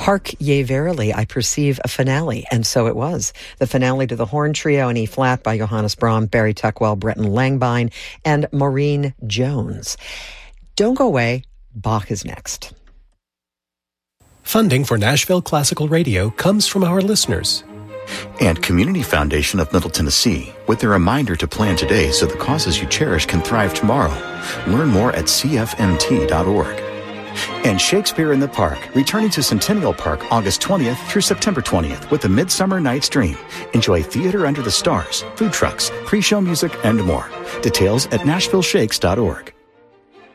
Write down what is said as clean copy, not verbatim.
Hark ye verily, I perceive a finale. And so it was. The finale to the horn trio in E-flat by Johannes Brahms, Barry Tuckwell, Breton Langbine, and Maureen Jones. Don't go away. Bach is next. Funding for Nashville Classical Radio comes from our listeners. And Community Foundation of Middle Tennessee, with a reminder to plan today so the causes you cherish can thrive tomorrow. Learn more at cfmt.org. And Shakespeare in the Park, returning to Centennial Park August 20th through September 20th with the Midsummer Night's Dream. Enjoy theater under the stars, food trucks, pre-show music, and more. Details at nashvilleshakes.org.